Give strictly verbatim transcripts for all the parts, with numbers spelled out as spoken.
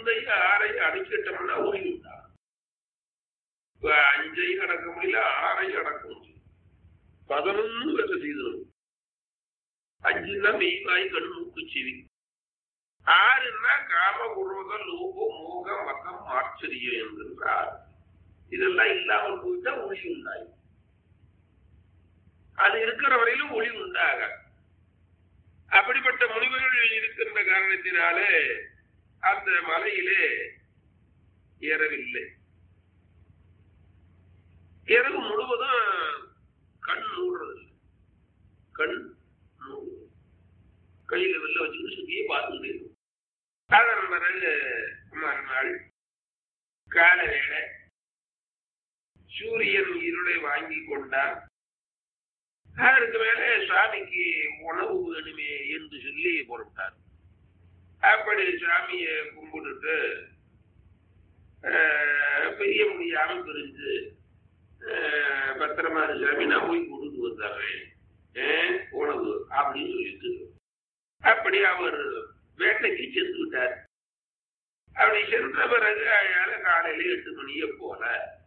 ஐந்தை ஆறை அடைச்சிட்டோம்னா ஒளி உண்டா? இப்ப அஞ்சை அடக்க முடியல, ஆறை அடக்க முடியும். பதினொன்னு வேலை செய்தணும். அஞ்சுன்னா மெய்வாய் கண் மூக்கு செவி. ஆறுன்னா காம குரோத லோக மோக மதம் ஆச்சரியம் என்கின்றார். இதெல்லாம் இல்லாமல் போயிட்டா ஒளி உண்டாய். அது இருக்கிற வரையிலும் ஒளி உண்டாக. அப்படிப்பட்ட முனிவர்கள் இருக்கின்ற காரணத்தினாலே அந்த மலையிலே ஏறவில்லை. இரவு முழுவதும் கண் மூடுறது, கண் மூடுவது, கையில வெளில வச்சுக்கிட்டு சுத்தியே பார்த்துக்கிட்டே இருக்கும். அதன் பிறகு மறுநாள் கால வேளை சூரியன் இருளை வாங்கி கொண்டார். அதற்கு மேலே சுவாமிக்கு உணவு வேணுமே என்று சொல்லி புறப்பட்டார். அப்படி சாமியை கும்பிட்டுட்டு பெரிய முடியாமல் பிரிஞ்சு பத்திரமா சாமி நான் போய் கொடுத்து வந்துடுறேன் உணவு அப்படின்னு சொல்லிட்டு அப்படி அவர் வேட்டைக்கு சென்று விட்டார். அப்படி சென்ற பிறகு அயால காலையில எட்டு மணியை போல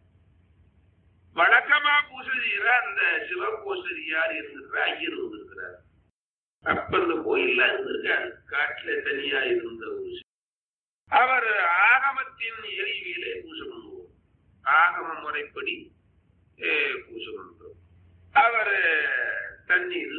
வழக்கமா பூசை செய்யற அந்த சிவபூசரியார் இருந்திருக்கிற ஐயர் வந்திருக்கிறார். அப்ப இந்த கோயில்ல இருந்திருக்காரு, காட்டுல தனியா இருந்த ஒரு அவர் ஆகமத்தின் எல்வியிலே பூஜை பண்ணுவோம். ஆகம முறைப்படி பூஜை பண்றோம். அவர் தண்ணீர்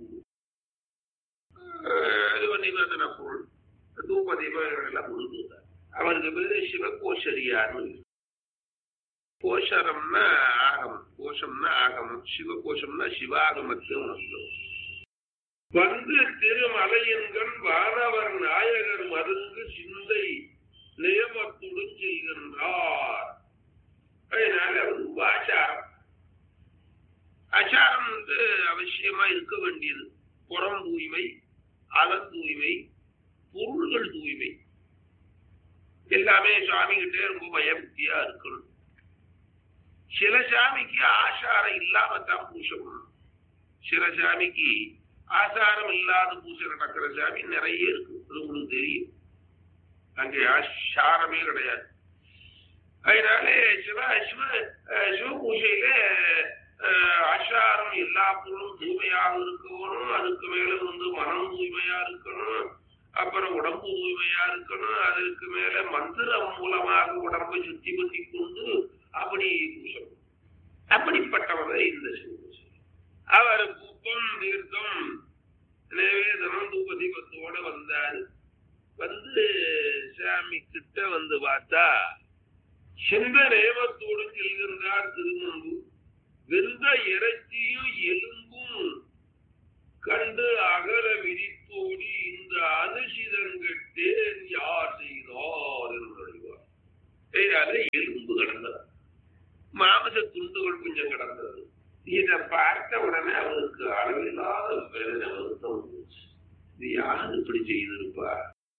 நிவேதன பொருள் தூப தீபங்கள் எல்லாம் கொடுத்துட்டார். அவருக்கு பேரு சிவகோஷரியார். கோஷரம்னா ஆகமம், கோஷம்னா ஆகமம், சிவகோஷம்னா சிவாகமத்தை உணர்ந்தோம். வந்து திருமலையன்கண் வானவர் நாயகர் மருந்து சிந்தை நியமத்துடன் செல்கின்றார். அதனால ரொம்ப ஆச்சாரம். ஆச்சாரம் வந்து அவசியமா இருக்க வேண்டியது. புறம் தூய்மை, அகத் தூய்மை, பொருள்கள் தூய்மை எல்லாமே சாமி கிட்டே ரொம்ப பயபக்தியா இருக்கணும். சில சாமிக்கு ஆசாரம் இல்லாமத்தான் பூஜை பண்ணணும். சில சாமிக்கு ஆசாரம் இல்லாத பூஜை நடக்கிற சாமி நிறைய இருக்கு, அது உங்களுக்கு தெரியும். அங்கே ஆசாரமே கிடையாது. அதனாலே சிவ சிவ சிவ பூஜையில ஆசாரம் எல்லா பொருளும் தூய்மையாக இருக்கணும். அதுக்கு மேல வந்து மனம் தூய்மையா இருக்கணும், அப்புறம் உடம்பு தூய்மையா இருக்கணும். அதற்கு மேல மந்திரம் மூலமாக உடம்பை சுத்தி பத்தி கொண்டு அப்படி பூஜை. அப்படிப்பட்டவர் இந்த சிவபூஜை. அவர் புப்பம் தீர்த்தம் நிவேதனம் தூப தீபத்தோட வந்தாரு. வந்து சாமி கிட்ட வந்து பார்த்தா சிந்த நேமத்தோடு செல்கின்றார் திருமுன்பு. வெந்த இறைச்சியும் எலும்பும் கண்டு அகல விரித்தோடி இந்த அனுசிதங்கட்டேன் யார் செய்தார் என்று அறிவார். எலும்பு கிடந்தது, மாமிச துண்டுகள் கொஞ்சம் கிடந்தது. இதை பார்த்த உடனே அவருக்கு அளவில்லாத வேதனை வருத்தம் வந்துச்சு. இது யாரு இப்படி செய்திருப்பா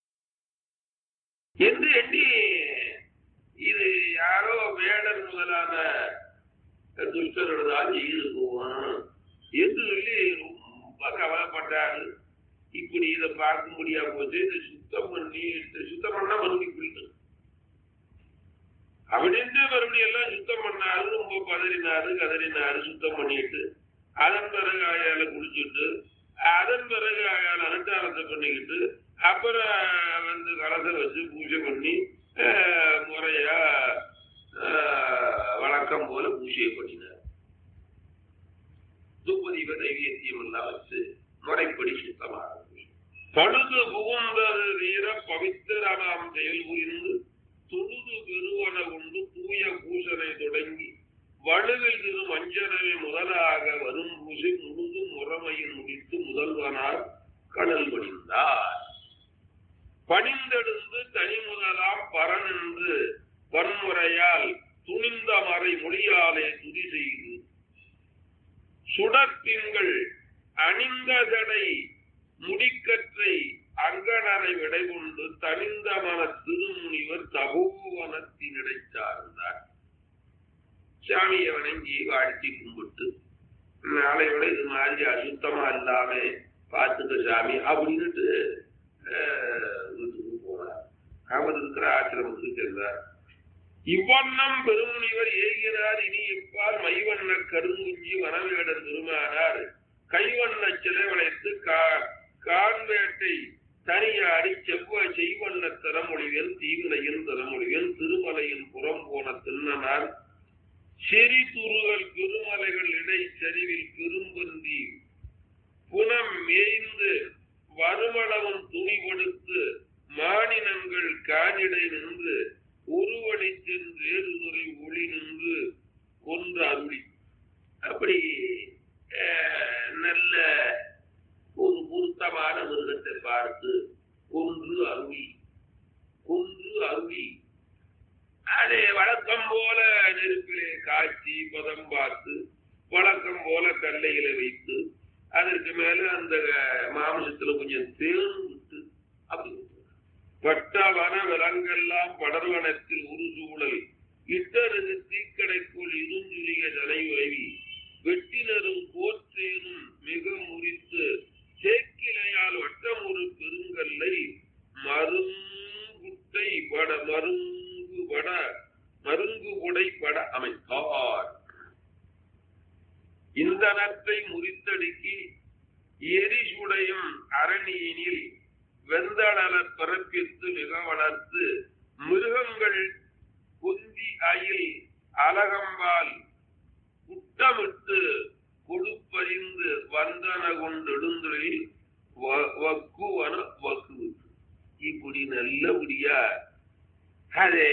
என்று எண்ணி இது யாரோ வேடர் முதலான துஷ்டர்கள்தான் செய்து போவான் என்று சொல்லி ரொம்ப கவலைப்பட்டாரு. இப்படி இதை பார்க்க முடியாம போச்சு, இதை சுத்தம் பண்ணி சுத்தம் பண்ணா மறுபடியும் குளிக்கணும் அப்படின்னு மறுபடியும் எல்லாம் சுத்தம் பண்ணாரு. ரொம்ப பதறினாரு, கதறினாரு. சுத்தம் பண்ணிட்டு அதன் பிறகு ஆயால குளிச்சுட்டு அதன் பிறகு ஆயால அனுஷ்டானத்தை பண்ணிக்கிட்டு அப்புறம் வந்து கலசை வச்சு பூஜை பண்ணி முறையா வழக்கம் போல பூஜையை பண்ணினார். தூபதீப தைவியத்தியம் எல்லாம் வச்சு முறைப்படி சுத்தமாக பழுது புகுந்தது வீர பவித்திரமாம் செயல் புரிந்து தொழுது பெருவன கொண்டு தூய பூசனை தொடங்கி வலுவில் திரு மஞ்சனவை முதலாக வரும் பூசை முழுது முறைமையில் முடித்து முதல்வனார் கடல் பணிந்தார். பணிந்தெடுத்து தனி முதலாம் பரனென்று வன்முறையால் துணிந்த மறை மொழியாலே துதி செய்து சுடத்தின்கள் அணிந்த தடை முடிக்கற்றை அங்கனரை விடைகொண்டு தனிந்த மன திருமுனிவர் தபோவனத்தினிடை சார்ந்தார். சாமியை வணங்கி வாழ்த்தி கும்பிட்டு நாளை விட இது மாதிரி அசுத்தமா இல்லாம பார்த்துக்க சாமி அப்படின்னுட்டு வீட்டுக்கு போனார். அவர் இருக்கிற ஆசிரமத்துக்கு சென்றார். இவ்வண்ணம் பெருமுனிவர் ஏகிறார். இனி இப்பால் மைவண்ண கருங்குஞ்சி வனவேடர் திருமானார் கைவண்ண சிலை வளைத்து காண்வேட்டை தனியாடி செவ்வ செய்வண்ண தரமொழிகள் தீவினையின் தரமொழிகள் திருமலையின் புறம் போன தின்னனார் செறி துருகள் பெருமலைகள் இடை சரிவில் பெரும்பந்தி புனம் மேய்ந்து வருமளவும் துணி கொடுத்து மானினங்கள் காணிடை நின்று ஒருவழி சென்று வேறுதுறை ஒளி நின்று கொன்று அருளி. அப்படி நல்ல ஒரு பொருத்தமான மிருகத்தை பார்த்து கொன்று அருளி கொன்று அருளி அதே வழக்கம் போல நெருப்பிலே காய்ச்சி பதம் பார்த்து வழக்கம் போல கல்லைகளை வைத்து அதற்கு மேல அந்த மாமிசத்துல கொஞ்சம் தேன் விட்டு அப்படி பட்ட வன விலங்கெல்லாம் படர்வனத்தில் ஒரு சூழல் இட்டருக்கு தீக்கடைக்குள் இருஞ்சுலிக தலையுறவி வெட்டினரும் போற்றேனும் மிக முறித்து சேக்கிலையால் வட்டம் ஒரு பெருங்கல்லை மருங்குட்டை பட மருங்கு பட மருங்கு உடை பட அமைத்தார். இந்தனத்தை முறித்தடுக்கி எரிசுடையும் அரணியினில் வெந்தளர பிறப்பித்து மிக வளர்த்து மிருகங்கள் குந்தி அயில் அலகம்பால் குட்டமிட்டு கொழுப்பறிந்து வந்தன கொண்டெடுந்தொழில் வக்குவன வக்கு. இப்படி நல்லபடியா அதே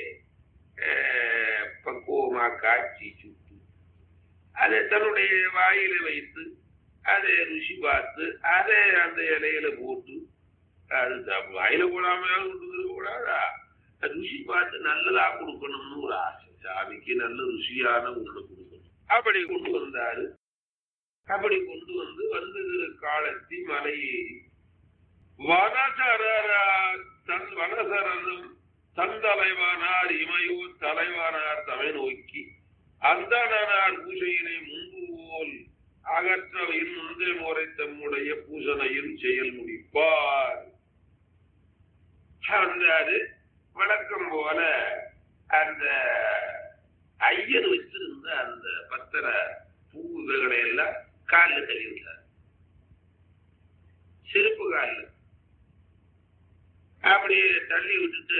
பக்குவமா காட்சி சுட்டு அதை தன்னுடைய வாயில வைத்து அதை ருசி பார்த்து அதை அந்த இலையில போட்டு அது வாயில போடாம கூடாதா ருசி பார்த்து நல்லதா கொடுக்கணும்னு ஒரு ஆசை. சாமிக்கு நல்ல ருசியான உணவு கொடுக்கணும். அப்படி கொண்டு வந்தாரு. அப்படி கொண்டு வந்து வந்து காலத்தி மலையேறி வனசர தன் வனசரனும் தன் தலைவானார் இமையோ தலைவானார் தமை நோக்கி அந்தனார் பூஜையினை முன்பு போல் அகற்றவையின் முந்தைய முறை தம்முடைய பூசணையில் செயல் முடிப்பார். வந்தாரு. வழக்கம் போல அந்த ஐயர் வச்சிருந்த அந்த பத்திர பூவுகளை எல்லாம் காலில் தள்ளிவிட்டார். செருப்பு காலில் அப்படியே தள்ளி விட்டுட்டு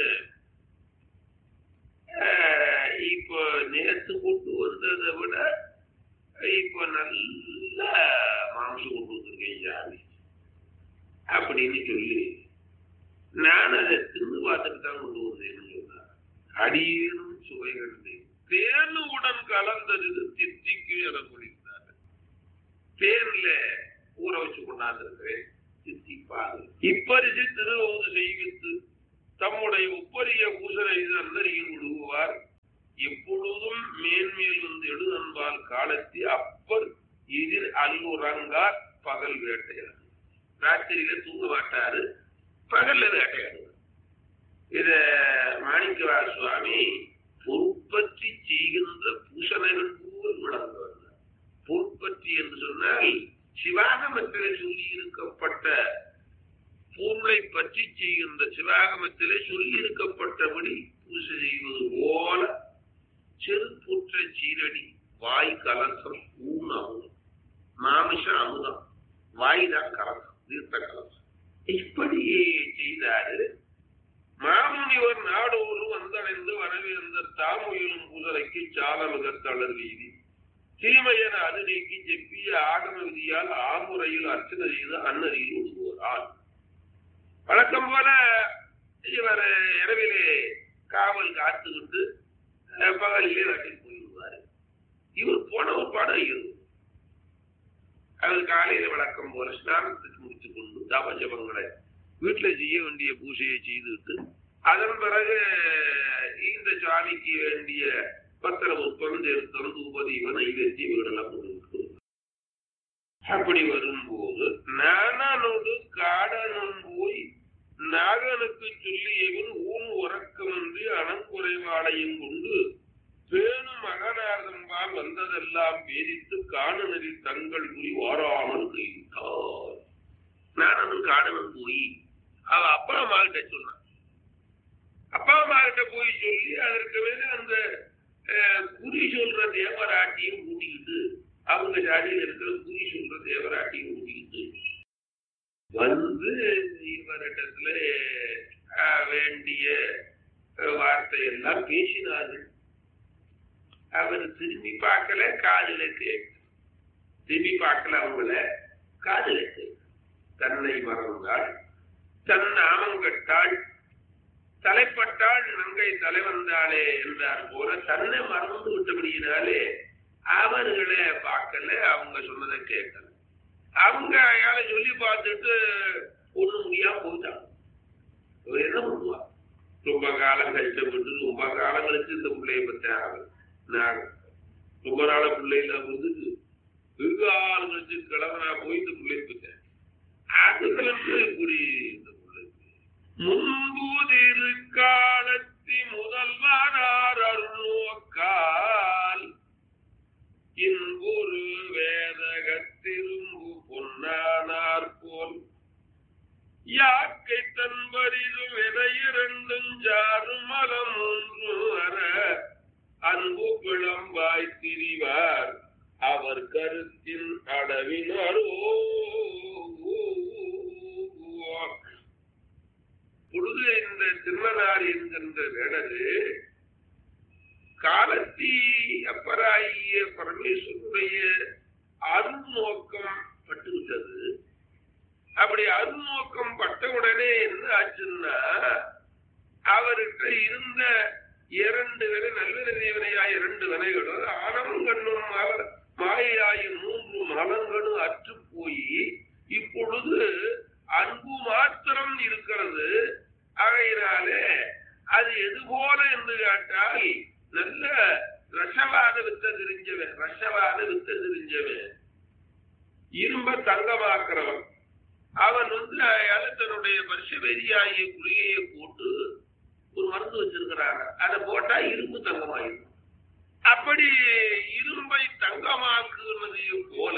இப்போ நேற்று கொண்டு வந்ததை விட இப்போ நல்ல மாம்சம் கொண்டு வந்திருக்கேன் சாமி அப்படின்னு சொல்லி நான் அதை தின்னு பார்த்துட்டு தான் கொண்டு வந்தேன்னு சொன்னார். அடியேனும் சுவை கண்டேன் தேனுடன் கலந்தது தித்திக்கு என குடித்தார். தேன்ல ஊற வச்சு கொண்டாந்துருக்கிறேன் தித்திப்பாக இப்பரிசு திருவோது செய்வித்து தம்முடைய ஒப்பரிய பூசனை அந்தரியில் விடுவார். எப்பொழுதும் மேன்மேல் வந்து எழுதன்பால் காலத்தி அப்பர் எதிர் அல்லுறங்கார் பகல் வேட்டையாடு. ராத்திரியில தூங்க மாட்டாரு, பகல்ல வேட்டையாடுவார். இத மாணிக்கவா சுவாமி பொறுப்பற்றி செய்கின்ற பூசணைகள் போல் விளங்குவார். பொறுப்பற்றி என்று சொன்னால் சிவாகமத்திலே சொல்லி இருக்கப்பட்ட பொருளை பற்றி செய்கின்ற சிவாகமத்திலே சொல்லி இருக்கப்பட்டபடி பூசை செய்வது போல செருப்புற்ற சீரடி வாய் கலசம் ஊன் அமுதம் மாமிச அமுதம் வாய்தான் கலசம் தீர்த்த கலசம் இப்படியே செய்தாரு. மாமுனிவர் நாடோடு வந்தடைந்து வரவேந்த தாமுயிலும் பூசலைக்கு சாலமிக தளர் வீதி தீமையன அது நீக்கி செப்பிய ஆகம விதியால் ஆமுறையில் அர்ச்சனை செய்து அன்னதியில் ஒடுங்குவார். வழக்கம் போல இவர் இரவிலே காவல் காத்துக்கிட்டு பகலிலே வீட்டில் போயிடுவாரு. இவர் போன ஒரு படம் இரு அவர் காலையில வழக்கம் போல ஸ்நானத்துக்கு முடித்துக் கொண்டு தபஜபங்களை வீட்டுல செய்ய வேண்டிய பூஜையை செய்துவிட்டு அதன் பிறகு இந்த சாமிக்கு வேண்டிய பத்திர உற்பம் தேர்த்தம் தூபதீவன் ஐவத்தி வீடெல்லாம் போட்டு அப்படி வரும்போது நானோடு காடனும் போய் நாகனுக்கு சொல்லியவன் ஊன் உறக்கமின்றி அணங்குறைவாளையும் கொண்டு பேணும் மகனார்தன்பால் வந்ததெல்லாம் பேரித்து காணனில் தங்கள் குறி வாராமல் கைவிட்டார். நானும் காடனும் போய் அவ அப்பா அம்மாகிட்ட சொன்னான், அப்பா அம்மா கிட்ட போய் சொல்லி அதற்கு மேல அந்த குறி சொல்ற தேவராட்டியும் கூட்டிக்கிட்டு அவங்க ஜாதியில் இருக்கிற குறி சொல்ற தேவராட்டியும் கூட்டிக்கிட்டு வந்து இவரிடத்துல வேண்டிய வார்த்தையெல்லாம் பேசினார்கள். அவர் திரும்பி பார்க்கல, காதுல கேட்க திரும்பி பார்க்கல, அவங்கள காதுல கேட்க தன்னை மறந்தாள், தன் நாமம் கட்டாள், தலைப்பட்டாள் நங்கை தலை வந்தாளே என்றார் போல தன்னை மறந்து விட்டபடியினாலே அவர்களை பார்க்கல, அவங்க சொன்னதை கேட்கல. அவங்க யாரை சொல்லி பார்த்துட்டு ஒண்ணு முடியாம போயிட்டாங்க. என்ன பண்ணுவா? ரொம்ப காலம் கஷ்டப்பட்டு ரொம்ப காலம் கழிச்சு இந்த பிள்ளைய பத்தாங்க. நான் ரொம்ப நாள பிள்ளைல வந்துட்டு வெகு ஆள் கழிச்சு கிழவனா போய் இந்த பிள்ளைய பத்தேன். அதுக்கு இப்படி இந்த பிள்ளைக்கு முன்புதிரு காலத்தி முதல்வனார் அருள்நோக்கால் இன்புரு வேதகத்திரும்பு பொன்னானார் போல் யாக்கை தன்பரிதும் என இரண்டும் ஜாரும் மலம் ஒன்று வர அன்பு பிளம்பாய் திரிவார் அவர் கருத்தின் அடவினரோ. பொழுது இந்த திருமணார் என்கின்ற வேடரு காலத்தி அப்பராகிய பரமேஸ்வருடைய அருள்நோக்கம் பட்டுவிட்டது. அப்படி அருள்நோக்கம் பட்டவுடனே என்ன ஆச்சுன்னா அவர்கிட்ட இருந்த இரண்டு வினை நல்ல தேவனையாய் இரண்டு வினைகளும் ஆணவம் கண்ணும் மாயாய் மூன்று மலங்களும் அற்று போய் இப்பொழுது அன்பு மாத்திரம் இருக்கிறது. ஆகையினாலே அது எது போல என்று கேட்டால் நல்ல ரசவாத வித்த தெரிஞ்சவன், ரசவாத வித்த தெரிஞ்சவன், இரும்ப தங்கமாக்குறவன். அவன் வந்து தன்னுடைய வருஷவேதியாகிய குளிகையை போட்டு ஒரு மருந்து வச்சிருக்கிறாங்க. அதை போட்டா இரும்பு தங்கமாயிருக்கும். அப்படி இரும்பை தங்கமாக்குனது போல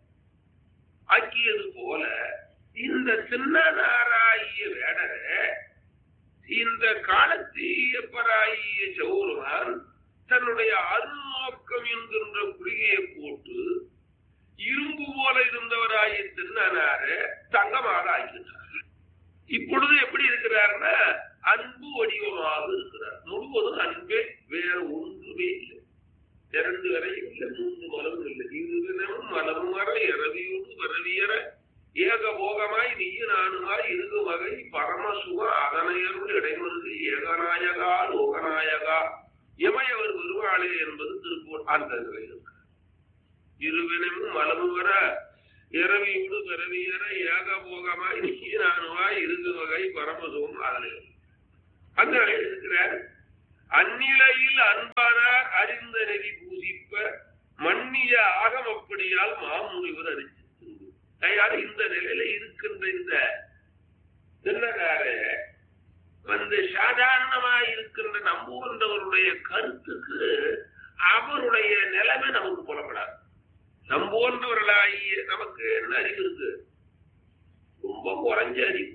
ஆக்கியது போல இந்த சின்னதாராகிய வேடரை இந்த காலத்தீயப்பராகிய சௌரவான் தன்னுடைய அருள்நோக்கம் என்கின்ற குளிகையை போட்டு இரும்பு போல இருந்தவராகிய திருநானார தங்கமாக ஆகினார். இப்பொழுது எப்படி இருக்கிறார்னா அன்பு வடிவமாக இருக்கிறார். முழுவதும் அன்பே, வேற ஒன்றுமே இல்லை. இரண்டு வரையும் இல்லை, மூன்று மலமும் இல்லை. இருதினமும் மலமும் வர இரவியோடு வரவியற ஏக போகமாய் நீய நானுமாய் இருகு வகை பரமசுக அதனையருள் இடைமருது ஏகநாயகா லோகநாயகா எமையவர் வருவாளே என்பது திருப்பூர் அந்த நிலையில் இருக்கிறார். இருவினமும் மலமும் வர இரவியோடு பிறவியற ஏக போகமாய் நீய நானுமாய் இருகு வகை பரமசுகம் அதனை அந்த நிலையில் இருக்கிறார். அந்நிலையில் அன்பானார் அறிந்த நெறி பூசிப்ப மன்னிய ஆகம் அப்படியால் மாமுனிவர் அறிச்சு இந்த நிலையில இருக்கின்ற இந்த திருநகார வந்து சாதாரணமாக இருக்கின்ற நம்புகின்றவருடைய கருத்துக்கு அவருடைய நிலைமை நமக்கு புலப்படாது. நம்புகின்றவர்களாகிய நமக்கு என்ன அறிவு இருக்கு? ரொம்ப குறைஞ்ச அறிவு.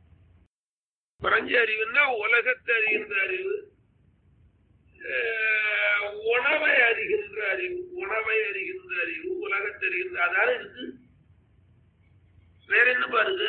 குறைஞ்ச அறிவுன்னா உலகத்தை அறிகின்ற அறிவு, உணவை அறிகின்ற அறிவு, உணவை அறிகின்ற அறிவு, உலகத்தை அறிகின்ற அதான இருக்கு. வேற என்ன பாருங்க,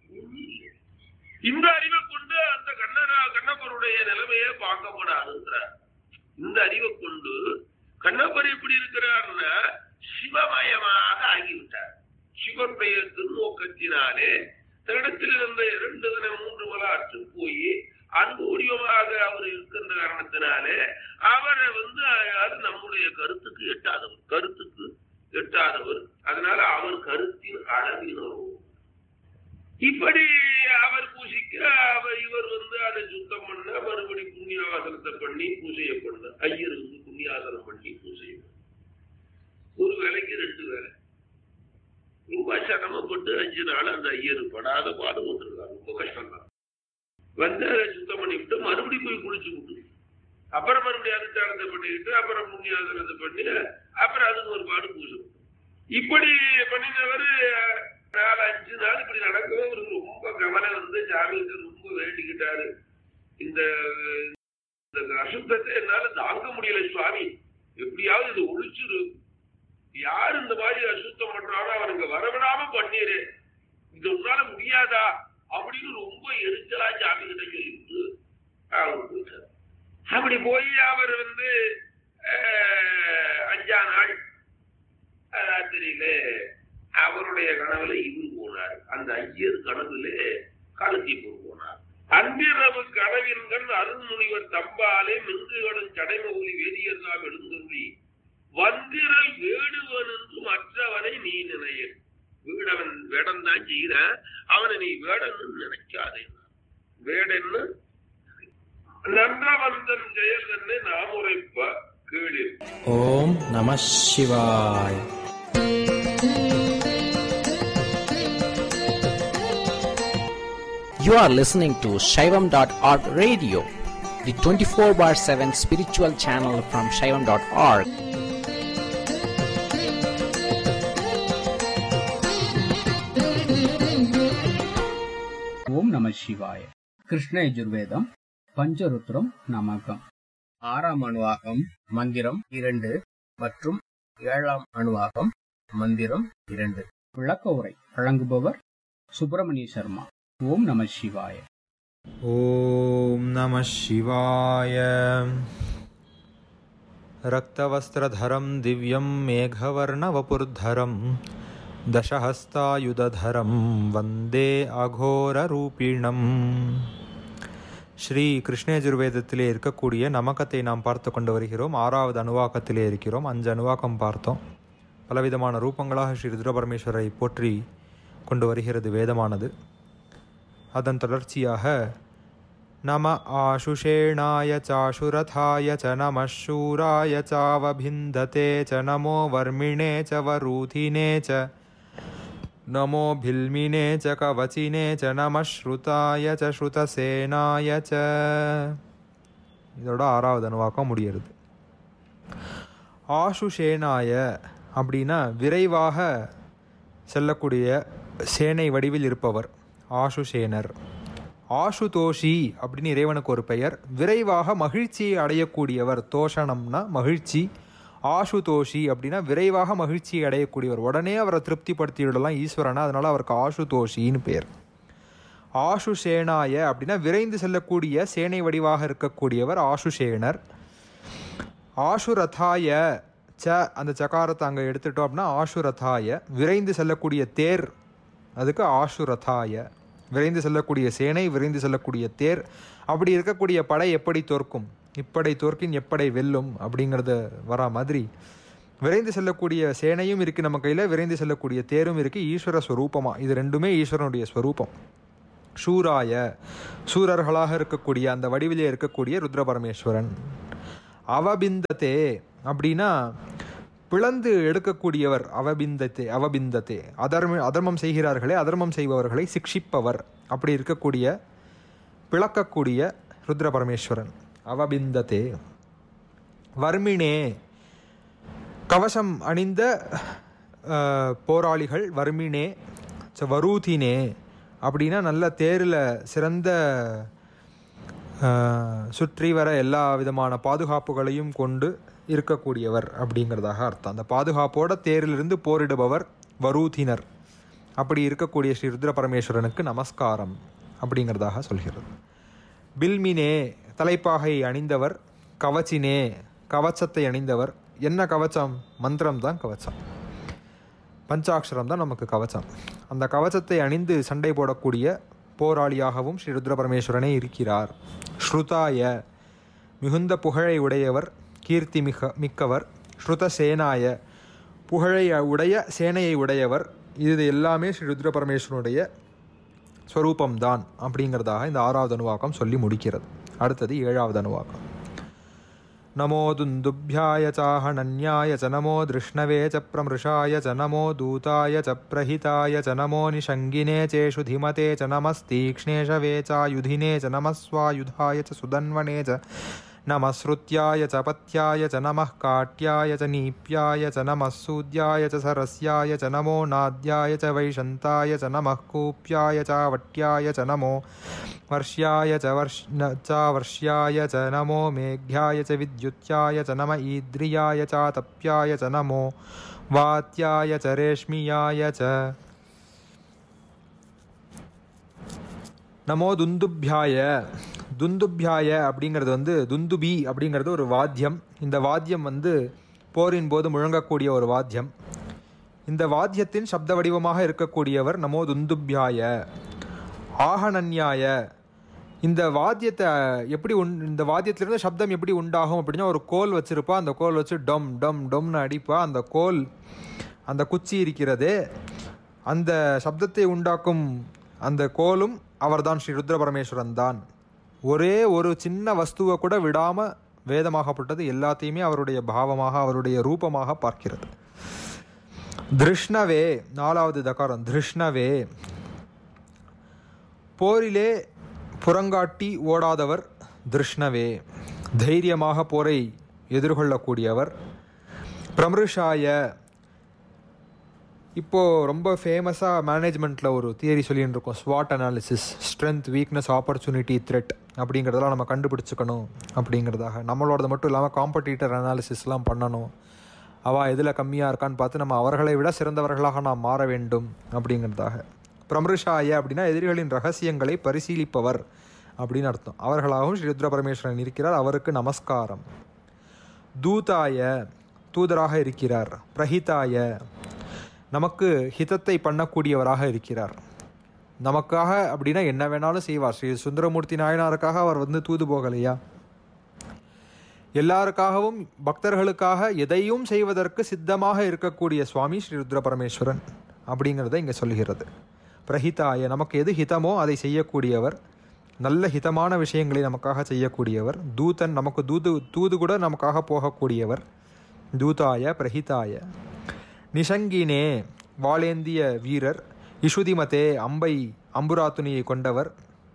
இந்த அறிவை கொண்டு அந்த கண்ணனா கண்ணப்பருடைய நிலைமையை பார்க்கப்படாதுங்கிறார். இந்த அறிவை கொண்டு கண்ணப்பர் எப்படி இருக்கிறார்னா சிவமயமாக ஆகிவிட்டார். சிவனுடைய திருநோக்கத்தினாலே தன்னிடத்தில் இருந்த இரண்டு தின மூன்று மல அற்று போய் அன்பு வடிவமாக அவர் இருக்கின்ற காரணத்தினாலே அவரை வந்து அது நம்முடைய கருத்துக்கு எட்டாதவர், கருத்துக்கு எட்டாதவர். அதனால அவர் கருத்தின் அளவினோ இப்படி அவர் பூசிக்க அவர் இவர் வந்து அதை சுத்தம் பண்ண மறுபடி புண்ணியாசனத்தை பண்ணி பூஜையை பண்ண ஐயர் வந்து புண்ணியாசனம் பண்ணி பூஜையை பண்ண ஒரு வேலைக்கு ரெண்டு வேலை ரொம்ப சிரமப்பட்டு அஞ்சு நாள் அந்த ஐயர் படாத பாடு கொண்டிருக்காங்க. ரொம்ப கஷ்டம் தான். வந்து அதை சுத்தம் பண்ணிவிட்டு மறுபடியும் போய் குளிச்சு விட்டு அப்புறம் மறுபடியும் அனுஷ்டானத்தை பண்ணிக்கிட்டு அப்புறம் புண்ணியாசனத்தை பண்ணி அப்புறம் அதுக்கு ஒரு பாடு பூஜை. இப்படி பண்ணினவர் நாலு அஞ்சு நாள் இப்படி நடக்கவே இவருக்கு ரொம்ப கவலை வந்து சாமிக்கு ரொம்ப வேண்டிக்கிட்டாரு. இந்த அசுத்தத்தை என்னால தாங்க முடியல சுவாமி, எப்படியாவது இது ஒழிச்சிரு. யாரு இந்த மாதிரி அசுத்தம் பண்றானோ அவனுக்கு வரவிடாம பண்ணீரு, இது உன்னால முடியாதா அப்படின்னு ரொம்ப எரிச்சலா சாமி கிட்ட சொல்லிட்டு அவர் போயிட்டார். அப்படி போய் அவர் வந்து அஞ்சா நாள் ராத்திரியில அவருடைய கனவுல இவரு போனார். அந்த ஐயர் கனவுல காலத்தீபூர் போனார். அன்பிரவு கனவின்கண் அருண்முனிவர் தம்பாலே மின்றுகளும் சடைமொழி வேதியர் நாம் எழுந்தொழி வந்திரல் வேடுவன் என்று மற்றவனை நீ நினைய. வீடவன் வேடம் தான் செய்யறான், அவனை நீ வேடன்னு நினைக்காதே. வேடன்னு நன்றவந்தன் செயல் தன்னை நாம் உரைப்ப கேளு. ஓம் நம சிவாய். You are listening to Shaivam dot org radio, the twenty-four bar seven spiritual channel from Shaivam dot org. ஓம் நம சிவாய. கிருஷ்ண யஜுர்வேதம் பஞ்சருத்ரம் நமகம். ஆறாம் அணுவாகம் மந்திரம் இரண்டு மற்றும் ஏழாம் அணுவாகம் மந்திரம் இரண்டு. விளக்க உரை வழங்குபவர் சுப்பிரமணிய சர்மா. ஓம் நம சிவாய. ஓம் நம சிவாய. ரக்தவஸ்திரதரம் திவ்யம் மேகவர்ணவபுர்தரம் தசஹஸ்தாயுததரம் வந்தே அகோரரூபிணம். ஸ்ரீ கிருஷ்ணயஜுர்வேதத்திலே இருக்கக்கூடிய நமக்கத்தை நாம் பார்த்து கொண்டு வருகிறோம். ஆறாவது அணுவாக்கத்திலே இருக்கிறோம். அஞ்சு அணுவாக்கம் பார்த்தோம். பலவிதமான ரூபங்களாக ஸ்ரீ ருத்ரபரமேஸ்வரை போற்றி கொண்டு வருகிறது வேதமானது. அதன் தொடர்ச்சியாக நம ஆசுஷேணாய சாசுரதாய ச நம சூராய சாவபிந்ததே ச நமோ வர்மிணே ச வரூதினே ச நமோ பில்மினே ச கவச்சினே ச நம ஸ்ருதாய ச ஸ்ருதசேனாய ச. இதோட ஆறாவது அணுவாக்கம் முடிகிறது. ஆசுஷேனாய அப்படின்னா விரைவாக செல்லக்கூடிய சேனை வடிவில் இருப்பவர் ஆசுஷேனர். ஆசுதோஷி அப்படின்னு இறைவனுக்கு ஒரு பெயர். விரைவாக மகிழ்ச்சியை அடையக்கூடியவர். தோஷணம்னா மகிழ்ச்சி. ஆசுதோஷி அப்படின்னா விரைவாக மகிழ்ச்சியை அடையக்கூடியவர். உடனே அவரை திருப்திப்படுத்தி விடலாம் ஈஸ்வரனா, அதனால அவருக்கு ஆசுதோஷின்னு பேர். ஆசுஷேனாய அப்படின்னா விரைந்து செல்லக்கூடிய சேனை வடிவாக இருக்கக்கூடியவர் ஆசுஷேனர். ஆசுரதாய ச அந்த சகாரத்தை அங்கே எடுத்துட்டோம் அப்படின்னா ஆசுரதாய விரைந்து செல்லக்கூடிய தேர், அதுக்கு ஆசுரதாய. விரைந்து செல்லக்கூடிய சேனை, விரைந்து செல்லக்கூடிய தேர். அப்படி இருக்கக்கூடிய படை எப்படி தோற்கும், இப்படை தோற்கின் எப்படை வெல்லும் அப்படிங்கிறத வரா மாதிரி விரைந்து செல்லக்கூடிய சேனையும் இருக்குது நம்ம கையில், விரைந்து செல்லக்கூடிய தேரும் இருக்குது. ஈஸ்வர ஸ்வரூபமாக இது ரெண்டுமே ஈஸ்வரனுடைய ஸ்வரூபம். சூராய சூரர்களாக இருக்கக்கூடிய அந்த வடிவிலே இருக்கக்கூடிய ருத்ர பரமேஸ்வரன். அவபிந்ததே அப்படின்னா பிளந்து எடுக்கக்கூடியவர். அவபிந்தத்தே அவபிந்தத்தே அதர்ம அதர்மம் செய்கிறார்களே, அதர்மம் செய்பவர்களை சிக்ஷிப்பவர். அப்படி இருக்கக்கூடிய பிளக்கக்கூடிய ருத்ர பரமேஸ்வரன் அவபிந்தத்தே. வர்மினே கவசம் அணிந்த போராளிகள். வர்மினே வரூதினே அப்படின்னா நல்ல தேரில் சிறந்த சுற்றி வர எல்லா விதமான பாதுகாப்புகளையும் கொண்டு இருக்கக்கூடியவர் அப்படிங்கிறதாக அர்த்தம். அந்த பாதுகாப்போட தேரிலிருந்து போரிடுபவர் வரூதினர். அப்படி இருக்கக்கூடிய ஸ்ரீ ருத்ர பரமேஸ்வரனுக்கு நமஸ்காரம் அப்படிங்கிறதாக சொல்கிறது. பில்மினே தலைப்பாகை அணிந்தவர். கவச்சினே கவச்சத்தை அணிந்தவர். என்ன கவச்சம்? மந்திரம் தான் கவச்சம். பஞ்சாட்சரம் தான் நமக்கு கவச்சம். அந்த கவச்சத்தை அணிந்து சண்டை போடக்கூடிய போராளியாகவும் ஸ்ரீ ருத்ர பரமேஸ்வரனே இருக்கிறார். ஸ்ருதாய மிகுந்த புகழை உடையவர், கீர்த்தி மிக மிக்கவர். ஸ்ருதசேனாய புகழை உடைய சேனையை உடையவர். இது எல்லாமே ஸ்ரீ ருத்ர பரமேஸ்வரனுடைய ஸ்வரூபம்தான் அப்படிங்கிறதாக இந்த ஆறாவது அணுவாக்கம் சொல்லி முடிக்கிறது. அடுத்தது ஏழாவது அணுவாக்கம். நமோ துந்துப்யாய சாஹனன்யாய ச நமோ திருஷ்ணவே ச பிரமிருஷாய ச நமோ தூதாய ச பிரஹிதாய ச நமோ நிஷங்கினே சேஷு திமதே ச நமஸ்தீக்ஷ்ணேஷவே சாயுதினே ச நமஸ்வாயுதாய ச சுதன்வனே ச நம ஸ்ருத்யாய ச பத்யாய ச நம காட்யாய ச நீப்யாய ச நம சூத்யாய ச சரஸ்யாய ச நமோ நாத்யாய ச வைஷந்தாய ச நம கூப்யாய ச வட்யாய ச நமோ வர்ஷ்யாய ச வர்ஷ் ச வர்ஷ்யாய ச நமோ மேഘ्याय ச வித்யுத்யாய ச நம ஈத்ரியாய ச தப்யாய ச நமோ வாத்யாய ச ரேஷ்மியாய ச நமோ துந்துப்யாய. துந்துப்யாய அப்படிங்கிறது வந்து துந்துபி அப்படிங்கிறது ஒரு வாத்தியம். இந்த வாத்தியம் வந்து போரின் போது முழங்கக்கூடிய ஒரு வாத்தியம். இந்த வாத்தியத்தின் சப்த வடிவமாக இருக்கக்கூடியவர் நமோ துந்துப்யாய. ஆகனன்யாய. இந்த வாத்தியத்தை எப்படி உண் இந்த வாத்தியத்திலிருந்து சப்தம் எப்படி உண்டாகும் அப்படின்னா, ஒரு கோல் வச்சிருப்பா, அந்த கோல் வச்சு டொம் டொம் டொம்னு அடிப்பா. அந்த கோல் அந்த குச்சி இருக்கிறதே, அந்த சப்தத்தை உண்டாக்கும் அந்த கோலும் அவர்தான், ஸ்ரீ ருத்ர பரமேஸ்வரன் தான். ஒரே ஒரு சின்ன வஸ்துவை கூட விடாமல் வேதமாகப்பட்டது எல்லாத்தையுமே அவருடைய பாவமாக அவருடைய ரூபமாக பார்க்கிறது. திருஷ்ணவே, நாலாவது தகாரம் திருஷ்ணவே. போரிலே புறங்காட்டி ஓடாதவர் திருஷ்ணவே. தைரியமாக போரை எதிர்கொள்ளக்கூடியவர். பிரமிருஷாய. இப்போது ரொம்ப ஃபேமஸாக மேனேஜ்மெண்ட்டில் ஒரு தியரி சொல்லின்னு இருக்கோம், ஸ்வாட் analysis, strength, weakness, opportunity, thread அப்படிங்கிறதெல்லாம் நம்ம கண்டுபிடிச்சிக்கணும் அப்படிங்கிறதாக. நம்மளோடது மட்டும் இல்லாமல் காம்படிட்டர் அனாலிசிஸ்லாம் பண்ணணும். அவள் எதில் கம்மியாக இருக்கான்னு பார்த்து நம்ம அவர்களை விட சிறந்தவர்களாக நாம் மாற வேண்டும் அப்படிங்கிறதாக. பிரமிருஷாய அப்படின்னா எதிரிகளின் ரகசியங்களை பரிசீலிப்பவர் அப்படின்னு அர்த்தம். அவர்களாகவும் ஸ்ரீ ருத்ர பரமேஸ்வரன் இருக்கிறார், அவருக்கு நமஸ்காரம். தூதாய, தூதராக இருக்கிறார். பிரஹிதாய, நமக்கு ஹிதத்தை பண்ணக்கூடியவராக இருக்கிறார். நமக்காக அப்படின்னா என்ன வேணாலும் செய்வார். ஸ்ரீ சுந்தரமூர்த்தி நாயனாருக்காக அவர் வந்து தூது போகலையா? எல்லாருக்காகவும் பக்தர்களுக்காக எதையும் செய்வதற்கு சித்தமாக இருக்கக்கூடிய சுவாமி ஸ்ரீ ருத்ர பரமேஸ்வரன் அப்படிங்கிறத இங்கே சொல்கிறது. பிரஹிதாய, நமக்கு எது ஹிதமோ அதை செய்யக்கூடியவர், நல்ல ஹிதமான விஷயங்களை நமக்காக செய்யக்கூடியவர். தூதன், நமக்கு தூது தூது கூட நமக்காக போகக்கூடியவர். தூதாய பிரஹிதாய. நிஷங்கினே, வாளேந்திய வீரர். இஷுதிமதே, அம்பை அம்புராத்துணியை கொண்டவர்.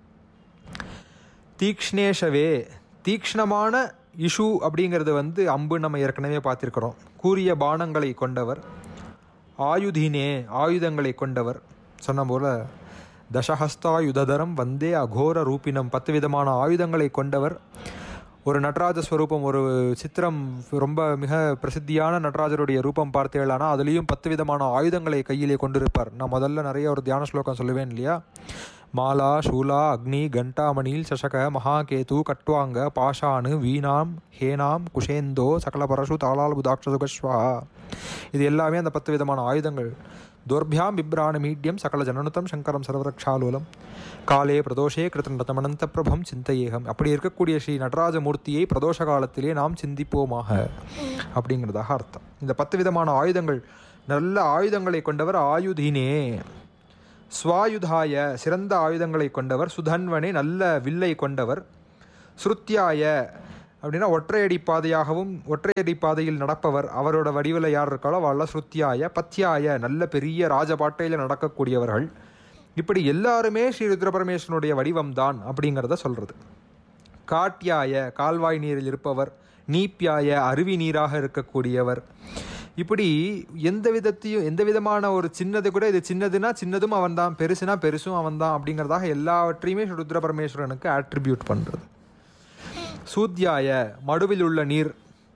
தீக்ஷ்ணேஷவே, தீக்ஷ்ணமான இஷு அப்படிங்கிறது வந்து அம்பு, நம்ம ஏற்கனவே பார்த்துருக்கிறோம். கூரிய பானங்களை கொண்டவர். ஆயுதினே, ஆயுதங்களை கொண்டவர். சொன்ன போல் தசஹஸ்தாயுதரம் வந்தே அகோர ரூபினம், பத்து விதமான ஆயுதங்களை கொண்டவர். ஒரு நடராஜ ஸ்வரூபம், ஒரு சித்திரம், ரொம்ப மிக பிரசித்தியான நடராஜருடைய ரூபம் பார்த்தேளானா அதுலேயும் பத்து விதமான ஆயுதங்களை கையிலே கொண்டிருப்பார். நான் முதல்ல நிறைய ஒரு தியான ஸ்லோகம் சொல்லுவேன் இல்லையா? மாலா ஷூலா அக்னி கண்டாமணில் சசக மகாகேது கட்வாங்க பாஷானு வீணாம் ஹேனாம் குஷேந்தோ சகல பரசு தாளால் புதாட்சசுகஸ்வா. இது எல்லாமே அந்த பத்து விதமான ஆயுதங்கள். தோர்பியாம் பிப்ராண மீட்யம் சகல ஜனனுத்தம் சங்கரம் சர்வரக்ஷாலூலம் காலே பிரதோஷே கிருத்தனந்தமனந்த பிரபம் சிந்தையேகம். அப்படி இருக்கக்கூடிய ஸ்ரீ நடராஜமூர்த்தியை பிரதோஷ காலத்திலே நாம் சிந்திப்போமாக அப்படிங்கிறதாக அர்த்தம். இந்த பத்து விதமான ஆயுதங்கள், நல்ல ஆயுதங்களை கொண்டவர். ஆயுதினே. ஸ்வாயுதாய, சிறந்த ஆயுதங்களை கொண்டவர். சுதன்வனே, நல்ல வில்லை கொண்டவர். ஸ்ருத்யாய அப்படின்னா ஒற்றையடி பாதையாகவும் ஒற்றையடி பாதையில் நடப்பவர். அவரோட வடிவில் யார் இருக்காளோ அவள் ஸ்ருத்யாய. பத்யாய, நல்ல பெரிய ராஜபாட்டையில் நடக்கக்கூடியவர்கள். இப்படி எல்லாருமே ஸ்ரீ ருத்ர பரமேஸ்வரனுடைய வடிவம்தான் அப்படிங்கிறத சொல்கிறது. காட்யாய, கால்வாய் நீரில் இருப்பவர். நீப்யாய, அருவி நீராக இருக்கக்கூடியவர். இப்படி எந்த விதத்தையும் எந்த விதமான ஒரு சின்னது கூட இது சின்னதுன்னா சின்னதும் அவன்தான், பெருசுனா பெருசும் அவன்தான் அப்படிங்கிறதாக எல்லாவற்றையுமே ஸ்ரீ ருத்ர பரமேஸ்வரனுக்கு ஆட்ரிபியூட் பண்ணுறது. சூத்யாய, மடுவில் உள்ள நீர்,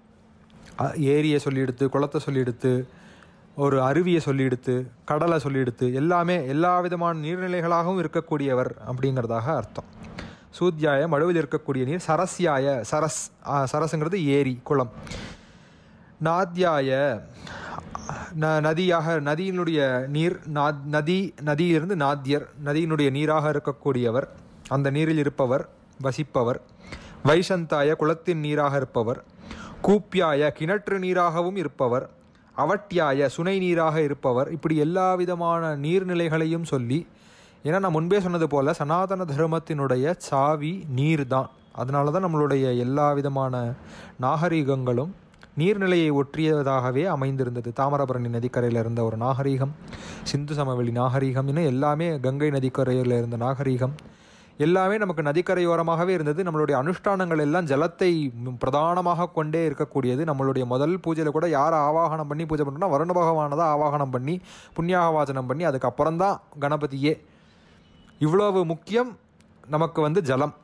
ஏரியை சொல்லிடுத்து, குளத்தை சொல்லிடுத்து, ஒரு அருவியை சொல்லிடுத்து, கடலை சொல்லிடுத்து, எல்லாமே எல்லா விதமான நீர்நிலைகளாகவும் இருக்கக்கூடியவர் அப்படிங்கிறதாக அர்த்தம். சூத்யாய, மடுவில் இருக்கக்கூடிய நீர். சரஸ்யாய, சரஸ், சரஸுங்கிறது ஏரி, குளம். நாத்யாய, ந நதியாக, நதியினுடைய நீர். நாத் நதி, நதியிலிருந்து நாத்யர், நதியினுடைய நீராக இருக்கக்கூடியவர், அந்த நீரில் இருப்பவர், வசிப்பவர். வைஷந்தாய, குளத்தின் நீராக இருப்பவர். கூப்யாய, கிணற்று நீராகவும் இருப்பவர். அவட்யாய, சுனை நீராக இருப்பவர். இப்படி எல்லா விதமான நீர்நிலைகளையும் சொல்லி, ஏன்னா நான் முன்பே சொன்னது போல் சனாதன தர்மத்தினுடைய சாவி நீர் தான். அதனால தான் நம்மளுடைய எல்லா விதமான நாகரீகங்களும் நீர்நிலையை ஒற்றியதாகவே அமைந்திருந்தது. தாமிரபரணி நதிக்கரையில் இருந்த ஒரு நாகரீகம், சிந்து சமவெளி நாகரீகம், இன்னும் எல்லாமே கங்கை நதிக்கரையில் இருந்த நாகரீகம், எல்லாமே நமக்கு நதிக்கரையோரமாகவே இருந்தது. நம்மளுடைய அனுஷ்டானங்கள் எல்லாம் ஜலத்தை பிரதானமாக கொண்டே இருக்கக்கூடியது. நம்மளுடைய முதல் பூஜையில் கூட யாரை ஆவாகனம் பண்ணி பூஜை பண்ணுறோம்னா வருண பகவானை தான் ஆவாகனம் பண்ணி புண்ணியாகவாச்சனம் பண்ணி அதுக்கப்புறம்தான் கணபதியே. இவ்வளவு முக்கியம் நமக்கு வந்து ஜலம்.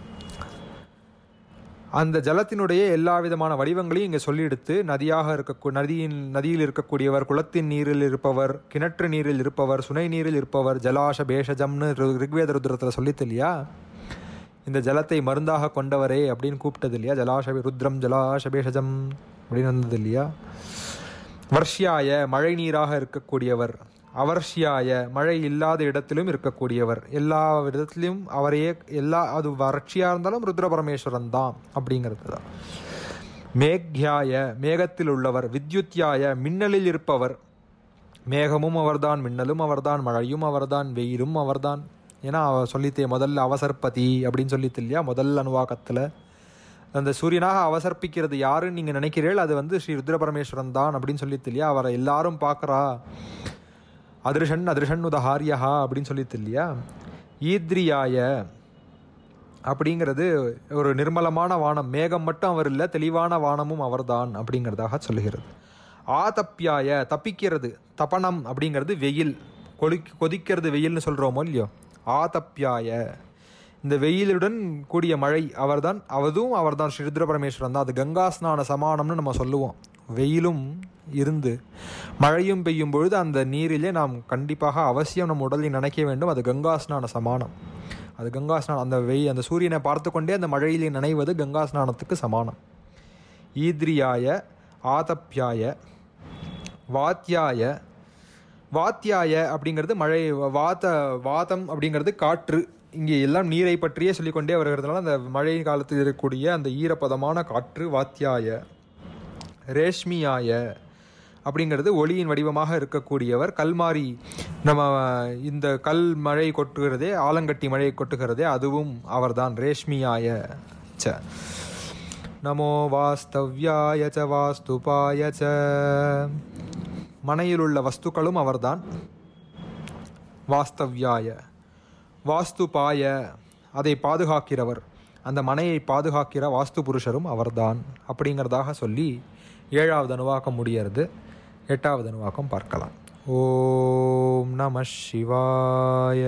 அந்த ஜலத்தினுடைய எல்லா விதமான வடிவங்களையும் இங்கே சொல்லி எடுத்து நதியாக இருக்க நதியின் நதியில் இருக்கக்கூடியவர், குளத்தின் நீரில் இருப்பவர், கிணற்று நீரில் இருப்பவர், சுனை நீரில் இருப்பவர், ஜலாஷ பேஷஜம்னு ரிக்வேத ருத்ரத்தில் சொல்லித்து இல்லையா. இந்த ஜலத்தை மருந்தாக கொண்டவரே அப்படின்னு கூப்பிட்டது இல்லையா. ஜலாஷ ருத்ரம் ஜலாஷ பேஷஜம் அப்படின்னு வந்தது இல்லையா. வர்ஷ்யாய மழை நீராக இருக்கக்கூடியவர், அவர்ஷியாய மழை இல்லாத இடத்திலும் இருக்கக்கூடியவர், எல்லா இடத்துலையும் அவரையே எல்லா அது வறட்சியாக இருந்தாலும் ருத்ர பரமேஸ்வரன் தான் அப்படிங்கிறது தான். மேக்யாய மேகத்தில் உள்ளவர், வித்யுத்யாய மின்னலில் இருப்பவர், மேகமும் அவர்தான், மின்னலும் அவர்தான், மழையும் அவர்தான், வெயிலும் அவர்தான். ஏன்னா அவர் சொல்லித்தே முதல்ல அவசர்பதி அப்படின்னு சொல்லித்து இல்லையா. முதல் அணுவாக்கத்தில் அந்த சூரியனாக அவசர்ப்பிக்கிறது யாருன்னு நீங்கள் நினைக்கிறீர்கள், அது வந்து ஸ்ரீ ருத்ர பரமேஸ்வரன் தான் அப்படின்னு சொல்லித்து இல்லையா. அவரை எல்லாரும் பார்க்குறா, அதிருஷன் அதிருஷன் உதஹாரியா அப்படின்னு சொல்லித்து இல்லையா. ஈத்ரியாய அப்படிங்கிறது ஒரு நிர்மலமான வானம், மேகம் மட்டும் அவர் இல்லை, தெளிவான வானமும் அவர்தான் அப்படிங்கிறதாக சொல்லுகிறது. ஆதப்யாய தப்பிக்கிறது, தபனம் அப்படிங்கிறது வெயில், கொதி கொதிக்கிறது வெயில்னு சொல்கிறோமோ இல்லையோ. ஆதப்யாய இந்த வெயிலுடன் கூடிய மழை அவர்தான், அவதும் அவர்தான் ஸ்ரீ ருத்ர பரமேஸ்வரன் தான். அது கங்கா ஸ்நான சமானம்னு நம்ம சொல்லுவோம். வெயிலும் இருந்து மழையும் பெய்யும் பொழுது அந்த நீரிலே நாம் கண்டிப்பாக அவசியம் நம் உடலில் நினைக்க வேண்டும். அது கங்கா ஸ்நான சமானம். அது கங்கா ஸ்நானம். அந்த வெய் அந்த சூரியனை பார்த்து கொண்டே அந்த மழையிலே நனைவது கங்கா ஸ்நானத்துக்கு சமானம். ஈத்ரியாய ஆதப்யாய வாத்தியாய வாத்தியாய அப்படிங்கிறது மழை, வாத வாதம் அப்படிங்கிறது காற்று. இங்கே எல்லாம் நீரை பற்றியே சொல்லிக்கொண்டே வருகிறதுனால அந்த மழை காலத்தில் இருக்கக்கூடிய அந்த ஈரப்பதமான காற்று வாத்தியாய. ரேஷ்மியாய அப்படிங்கிறது ஒளியின் வடிவமாக இருக்கக்கூடியவர், கல்மாரி நம்ம இந்த கல் மழை கொட்டுகிறதே, ஆலங்கட்டி மழை கொட்டுகிறதே, அதுவும் அவர்தான். ரேஷ்மியாய ச. நமோ வாஸ்தவ்யாய ச வாஸ்துபாய ச. மனையில் உள்ள வஸ்துக்களும் அவர்தான். வாஸ்தவ்யாய வாஸ்துபாய அதை பாதுகாக்கிறவர், அந்த மனையை பாதுகாக்கிற வாஸ்து புருஷரும் அவர்தான் அப்படிங்கிறதாக சொல்லி ஏழாவது அணுவாக்கம் முடிகிறது. எட்டாவது அணுவாக்கம் பார்க்கலாம். ஓம் நம சிவாய.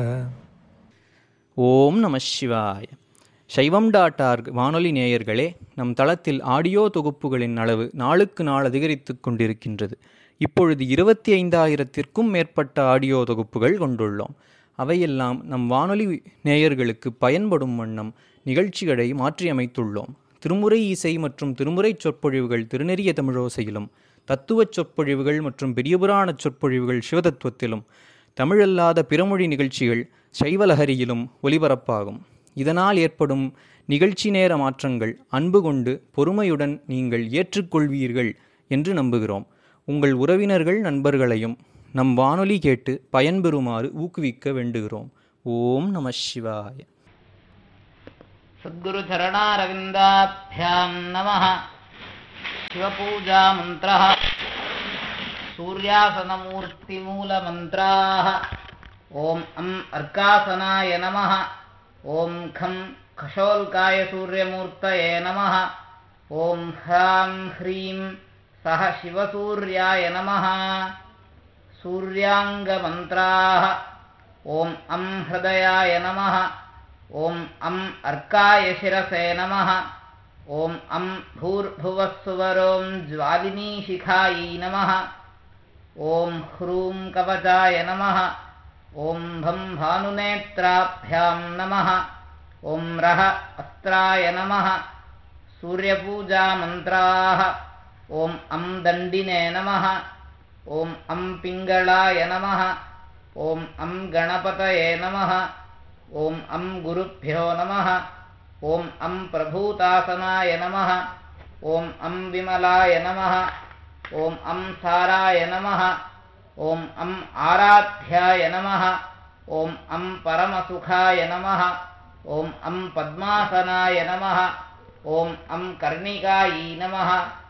ஓம் நம சிவாய. சைவம் டாட் ஆர்க் வானொலி நேயர்களே, நம் தளத்தில் ஆடியோ தொகுப்புகளின் அளவு நாளுக்கு நாள் அதிகரித்து கொண்டிருக்கின்றது. இப்பொழுது இருபத்தி ஐந்தாயிரத்திற்கும் மேற்பட்ட ஆடியோ தொகுப்புகள் கொண்டுள்ளோம். அவையெல்லாம் நம் வானொலி நேயர்களுக்கு பயன்படும் வண்ணம் நிகழ்ச்சிகளை மாற்றியமைத்துள்ளோம். திருமுறை இசை மற்றும் திருமுறை சொற்பொழிவுகள் திருநெறிய தமிழோசையிலும், தத்துவச் சொற்பொழிவுகள் மற்றும் பெரியபுராண சொற்பொழிவுகள் சிவதத்துவத்திலும், தமிழல்லாத பிறமொழி நிகழ்ச்சிகள் சைவலஹரியிலும் ஒலிபரப்பாகும். இதனால் ஏற்படும் நிகழ்ச்சி நேர மாற்றங்கள் அன்பு கொண்டு பொறுமையுடன் நீங்கள் ஏற்றுக்கொள்வீர்கள் என்று நம்புகிறோம். உங்கள் உறவினர்கள் நண்பர்களையும் நம் வானொலி கேட்டு பயன்பெறுமாறு ஊக்குவிக்க வேண்டுகிறோம். ஓம் நம சிவாய. சத்குரு சரணாரவிந்தாப்யாம் நமः. சிவபூஜா மந்த்ரः. சூர்யாசனமூர்த்தி மூலமந்த்ராः. ஓம் அம் அர்க்காசனாய நமः. ஓம் கம் கஷோல்காய சூர்யமூர்த்தயே நமः. ஓம் ஹ்ராம் ஹ்ரீம் சஹ சிவசூர்யாய நமः. சூர்யாங்கமந்த்ராः. ஓம் அம் ஹ்ருதயாய நமः. ஓம் அம் அர்க்காய சிரசே நமः. ஓம் அம் பூர்புவஸ்சுவரோம் ஜ்வாலினீஷிகாயை நமः. ஓம் ஹ்ரூம் கவச்சாய நமः. ஓம் பம் பானுநேத்ராभ्याம் நமः. ஓம் ரஹ அஸ்த்ராய நமः. சூர்யபூஜா மந்த்ராः. ஓம் அம் தண்டினே நமः. ஓம் அம் பிங்களாய நமः. ஓம் அம் கணபதயே நமः. ஓம் அம் குருभ्यो நமः. ஓம் அம் பிரபூதாசனாய நமः. ஓம் அம் விமலாய நமः. ஓம் அம் சாராய நமः. ஓம் அம் ஆராத்யாய நமः. ஓம் அம் பரமசுகாய நமः. ஓம் அம் பத்மாசனாய நமः. ஓம் அம் கர்ணிகாயை நமः.